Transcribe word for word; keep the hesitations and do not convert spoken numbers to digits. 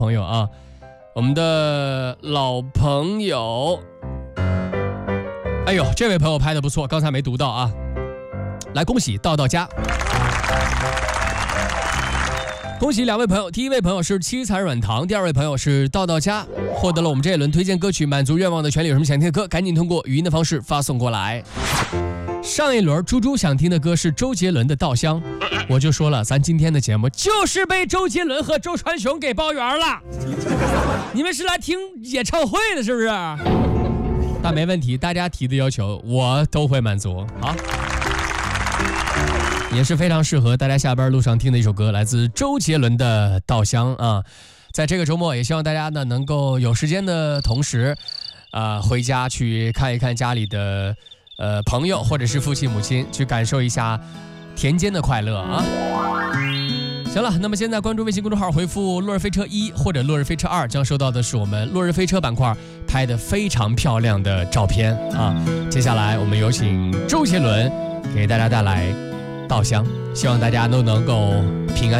朋友啊，我们的老朋友，哎呦，这位朋友拍的不错，刚才没读到啊，来恭喜道道家。恭喜两位朋友，第一位朋友是七彩软糖，第二位朋友是道道家，获得了我们这一轮推荐歌曲《满足愿望的权利》，有什么想听的歌，赶紧通过语音的方式发送过来。上一轮猪猪想听的歌是周杰伦的《稻香》，我就说了，咱今天的节目就是被周杰伦和周传雄给包圆了。你们是来听演唱会的，是不是？但没问题，大家提的要求我都会满足。好。也是非常适合大家下班路上听的一首歌，来自周杰伦的《稻香》啊。在这个周末，也希望大家呢能够有时间的同时，呃，回家去看一看家里的呃朋友或者是父亲母亲，去感受一下田间的快乐啊。行了，那么现在关注微信公众号，回复落日飞车一或者落日飞车二，将收到的是我们落日飞车板块拍的非常漂亮的照片啊。接下来我们有请周杰伦给大家带来《稻香》，希望大家都能够平安。